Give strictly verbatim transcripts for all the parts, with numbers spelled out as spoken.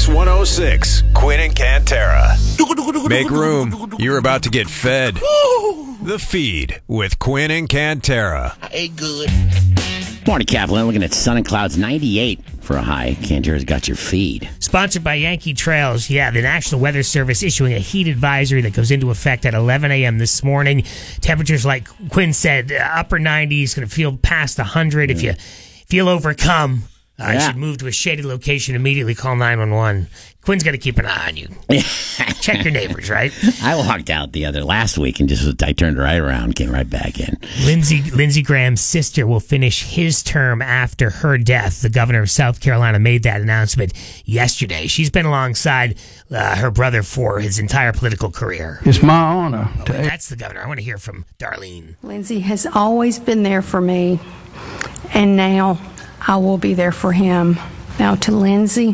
Pix one oh six, Quinn and Cantera. Make room. You're about to get fed. The Feed with Quinn and Cantera. I ate good. Morning, Kathleen. Looking at sun and clouds, ninety-eight for a high. Cantera's got your feed. Sponsored by Yankee Trails. Yeah, the National Weather Service issuing a heat advisory that goes into effect at eleven a.m. this morning. Temperatures, like Quinn said, upper nineties, going to feel past one hundred. Mm. If you feel overcome, uh, yeah. you should move to a shaded location immediately. Call nine one one. Quinn's got to keep an eye on you. Check your neighbors, right? I walked out the other last week and just I turned right around, came right back in. Lindsey Lindsey Graham's sister will finish his term after her death. The governor of South Carolina made that announcement yesterday. She's been alongside uh, her brother for his entire political career. It's my honor. Oh, that's the governor. I want to hear from Darlene. Lindsey has always been there for me, and now I will be there for him. Now to Lindsey,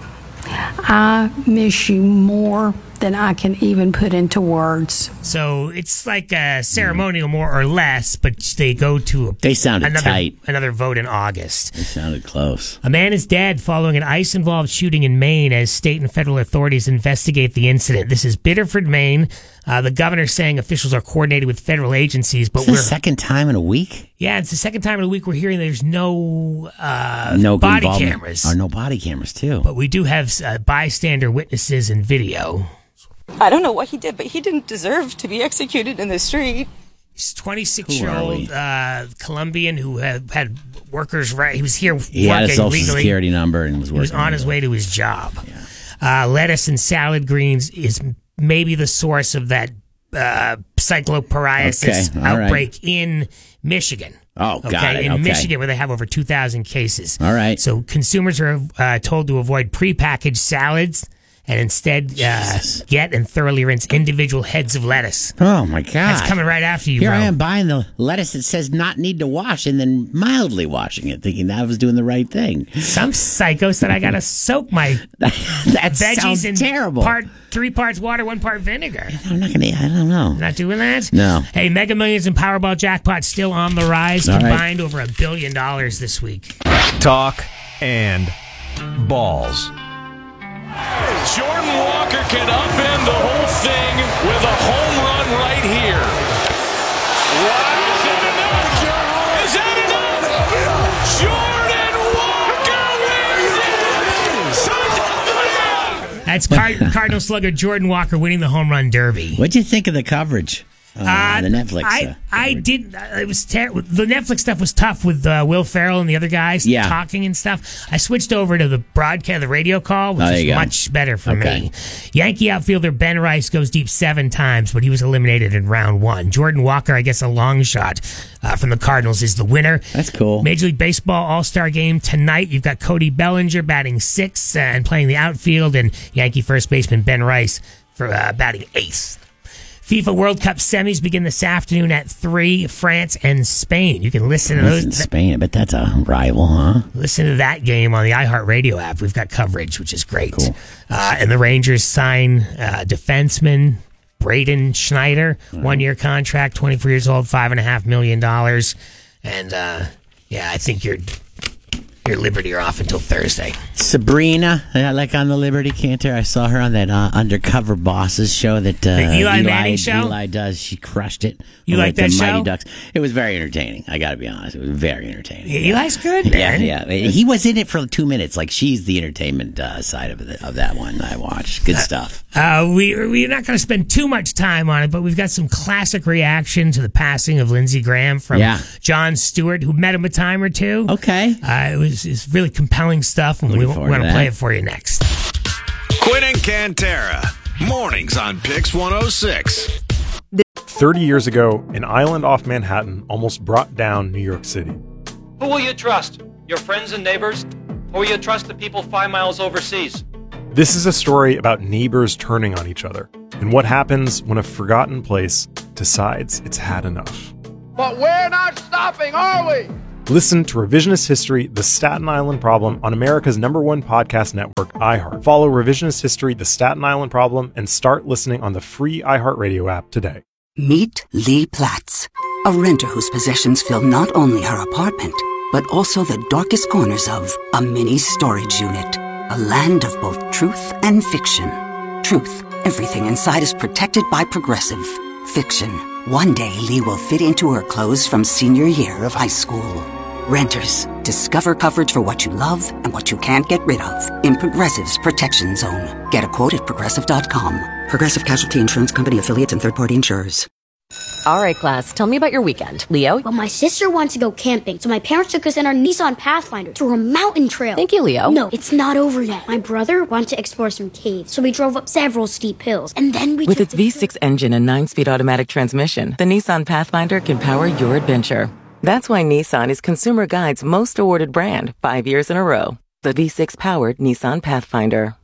I miss you more than I can even put into words. So it's like a ceremonial, more or less, but they go to a, they sounded another, tight. another vote in August. They sounded close. A man is dead following an ICE-involved shooting in Maine as state and federal authorities investigate the incident. This is Biddeford, Maine. Uh, the governor saying officials are coordinated with federal agencies, but it's we're the second time in a week. Yeah, it's the second time in a week we're hearing there's no uh, no body cameras. Or no body cameras too. But we do have uh, bystander witnesses and video. I don't know what he did, but he didn't deserve to be executed in the street. He's a twenty-six-year-old uh, Colombian who had, had workers' right. He was here he working had a social legally. security number and was working. He was on his way to his job. Yeah. Uh, lettuce and salad greens is maybe the source of that uh, cyclopariasis okay. outbreak right. in Michigan. Oh, got okay, it. in okay. Michigan, where they have over two thousand cases. All right. So consumers are uh, told to avoid prepackaged salads and instead uh, get and thoroughly rinse individual heads of lettuce. Oh, my God. That's coming right after you, Here bro. I am buying the lettuce that says not need to wash and then mildly washing it, thinking that I was doing the right thing. Some psycho said I got to soak my that veggies sounds in terrible. Part, three parts water, one part vinegar. I'm not going to, I don't know. Not doing that? No. Hey, Mega Millions and Powerball jackpot still on the rise. All Combined right. over a billion dollars this week. Talk and balls. Jordan Walker can upend the whole thing with a home run right here. Wow. Is that enough? Is that enough? Jordan Walker wins it! That's Card- Cardinal slugger Jordan Walker winning the home run derby. What'd you think of the coverage? Uh, Uh, the Netflix. I, uh, I did. Uh, it was ter- the Netflix stuff was tough with uh, Will Ferrell and the other guys yeah. talking and stuff. I switched over to the broadcast, the radio call, which oh, is much better for okay. me. Yankee outfielder Ben Rice goes deep seven times, but he was eliminated in round one. Jordan Walker, I guess a long shot uh, from the Cardinals, is the winner. That's cool. Major League Baseball All-Star Game tonight. You've got Cody Bellinger batting sixth uh, and playing the outfield, and Yankee first baseman Ben Rice for uh, batting eighth. FIFA World Cup semis begin this afternoon at three, France and Spain. You can listen to that's those. In Spain, but that's a rival, huh? Listen to that game on the iHeartRadio app. We've got coverage, which is great. Cool. Uh, and the Rangers sign uh, defenseman Braden Schneider, right. one-year contract, twenty-four years old, five and a half million dollars. And uh, yeah, I think you're your Liberty are off until Thursday. Sabrina, uh, like on the Liberty Canter, I saw her on that uh, Undercover Bosses show that uh, the Eli, Eli Manning show. Eli does. She crushed it. You like that the show? Mighty Ducks. It was very entertaining. I got to be honest. It was very entertaining. Yeah, Eli's good, man. Yeah, yeah. He was in it for two minutes. Like she's the entertainment uh, side of the, of that one. I watched. Good stuff. Uh, we we're not going to spend too much time on it, but we've got some classic reaction to the passing of Lindsey Graham from yeah. John Stewart, who met him a time or two. Okay, uh, it was it's really compelling stuff, and we, we're going to play it for you next. Quinn and Cantera, mornings on Pix one oh six. thirty years ago, an island off Manhattan almost brought down New York City. Who will you trust? Your friends and neighbors? Or will you trust the people five miles overseas? This is a story about neighbors turning on each other and what happens when a forgotten place decides it's had enough. But we're not stopping, are we? Listen to Revisionist History, The Staten Island Problem on America's number one podcast network, iHeart. Follow Revisionist History, The Staten Island Problem, and start listening on the free iHeartRadio app today. Meet Lee Platts, a renter whose possessions fill not only her apartment, but also the darkest corners of a mini storage unit. a land of both truth and fiction. Truth, everything inside is protected by Progressive. Fiction, one day Lee will fit into her clothes from senior year of high school. Renters, discover coverage for what you love and what you can't get rid of in Progressive's Protection Zone. Get a quote at progressive dot com. Progressive Casualty Insurance Company affiliates and third-party insurers. All right, class, tell me about your weekend. Leo? Well, my sister wants to go camping, so my parents took us in our Nissan Pathfinder through a mountain trail. Thank you, Leo. No, it's not over yet. My brother wanted to explore some caves, so we drove up several steep hills, and then we With took its V six engine and nine-speed automatic transmission, the Nissan Pathfinder can power your adventure. That's why Nissan is Consumer Guide's most awarded brand five years in a row. The V six-powered Nissan Pathfinder.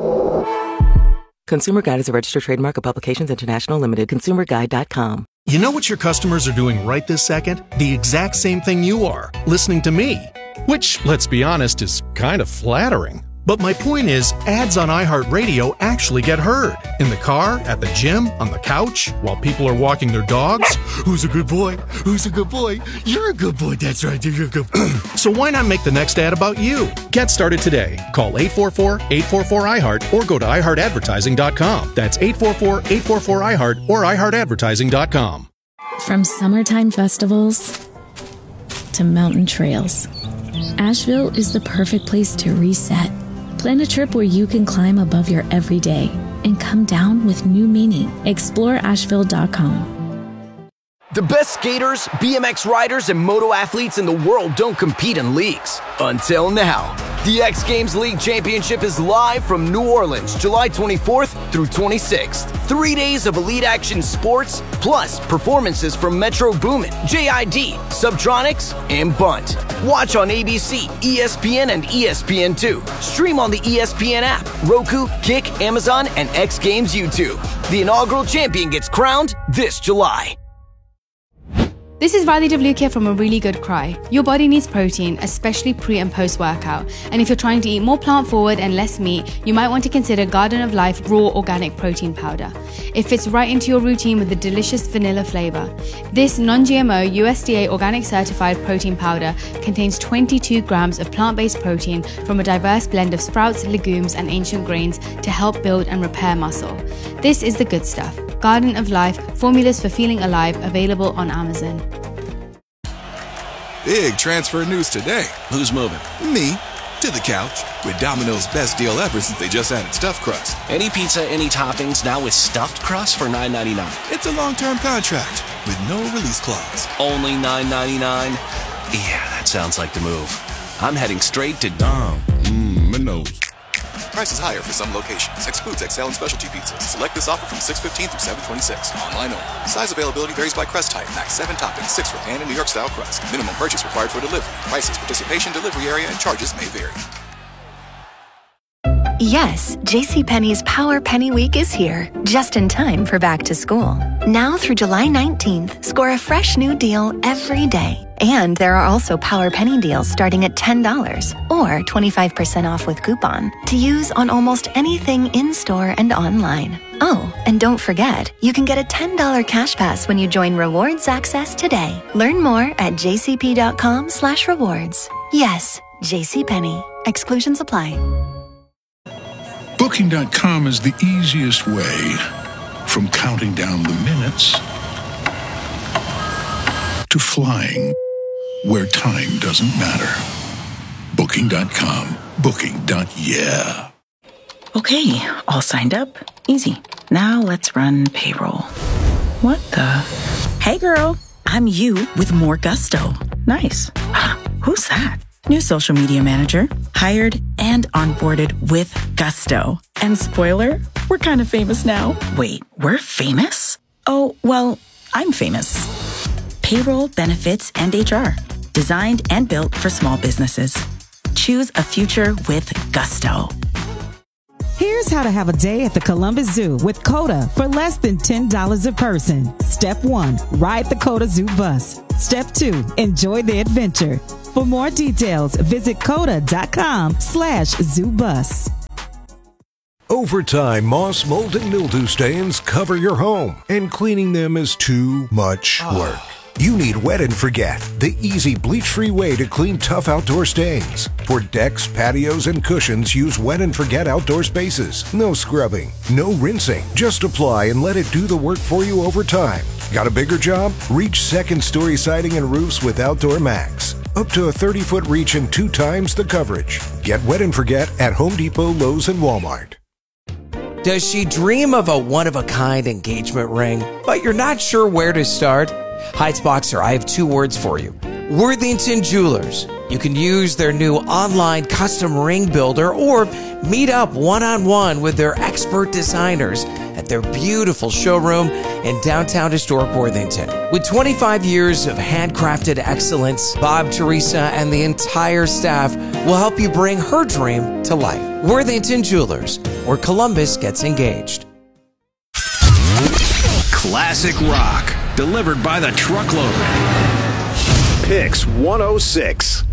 Consumer Guide is a registered trademark of Publications International Limited. consumer guide dot com. You know what your customers are doing right this second? The exact same thing you are, listening to me. Which, let's be honest, is kind of flattering. But my point is, ads on iHeartRadio actually get heard. In the car, at the gym, on the couch, while people are walking their dogs. Who's a good boy? Who's a good boy? You're a good boy, that's right, you're a good boy. So why not make the next ad about you? Get started today. Call eight four four, eight four four, I heart or go to i heart advertising dot com. That's eight four four, eight four four, I heart or i heart advertising dot com. From summertime festivals to mountain trails, Asheville is the perfect place to reset. Plan a trip where you can climb above your everyday and come down with new meaning. explore asheville dot com. The best skaters, B M X riders, and moto athletes in the world don't compete in leagues. Until now. The X Games League Championship is live from New Orleans, July twenty-fourth through twenty-sixth. Three days of elite action sports, plus performances from Metro Boomin, J I D, Subtronics, and Bunt. Watch on A B C, E S P N, and E S P N two. Stream on the E S P N app, Roku, Kick, Amazon, and X Games YouTube. The inaugural champion gets crowned this July. This is Riley DeVlukia from A Really Good Cry. Your body needs protein, especially pre and post workout. And if you're trying to eat more plant forward and less meat, you might want to consider Garden of Life Raw Organic Protein Powder. It fits right into your routine with a delicious vanilla flavor. This non-G M O U S D A organic certified protein powder contains twenty-two grams of plant-based protein from a diverse blend of sprouts, legumes, and ancient grains to help build and repair muscle. This is the good stuff. Garden of Life, formulas for feeling alive, available on Amazon. Big transfer news today. Who's moving? Me. To the couch. With Domino's best deal ever since they just added stuffed crust. Any pizza, any toppings, now with stuffed crust for nine ninety-nine. It's a long-term contract with no release clause. Only nine ninety-nine? Yeah, that sounds like the move. I'm heading straight to Dom. Mmm, Minos. Price is higher for some locations. Excludes X L and specialty pizzas. Select this offer from six fifteen through seven twenty-six. Online only. Size availability varies by crust type. Max seven toppings, six for pan and New York style crust. Minimum purchase required for delivery. Prices, participation, delivery area, and charges may vary. Yes, JCPenney's Power Penny Week is here, just in time for back to school. Now through July nineteenth, score a fresh new deal every day. And there are also Power Penny deals starting at ten dollars or twenty-five percent off with coupon to use on almost anything in-store and online. Oh, and don't forget, you can get a ten dollars cash pass when you join Rewards Access today. Learn more at jcp.com slash rewards. Yes, JCPenney. Exclusions apply. Booking dot com is the easiest way from counting down the minutes to flying where time doesn't matter. Booking dot com. Booking. Yeah. Okay, all signed up. Easy. Now let's run payroll. What the? Hey girl, I'm you with more gusto. Nice. Who's that? New social media manager, hired and onboarded with gusto. And spoiler, we're kind of famous now. Wait, we're famous? Oh, well, I'm famous. Payroll, benefits, and H R. Designed and built for small businesses. Choose a future with gusto. Here's how to have a day at the Columbus Zoo with CODA for less than ten dollars a person. Step one, ride the CODA Zoo bus. Step two, enjoy the adventure. For more details, visit coda.com slash zoo bus. Over time, moss, mold, and mildew stains cover your home, and cleaning them is too much work. You need Wet and Forget, the easy bleach-free way to clean tough outdoor stains. For decks, patios, and cushions, use Wet and Forget Outdoor Spaces. No scrubbing, no rinsing. Just apply and let it do the work for you over time. Got a bigger job? Reach second-story siding and roofs with Outdoor Max. Up to a thirty-foot reach and two times the coverage. Get Wet and Forget at Home Depot, Lowe's, and Walmart. Does she dream of a one-of-a-kind engagement ring, but you're not sure where to start? Heights Boxer, I have two words for you. Worthington Jewelers. You can use their new online custom ring builder or meet up one-on-one with their expert designers at their beautiful showroom in downtown historic Worthington. With twenty-five years of handcrafted excellence, Bob, Teresa, and the entire staff will help you bring her dream to life. Worthington Jewelers, where Columbus gets engaged. Classic rock, delivered by the truckload. Picks one oh six.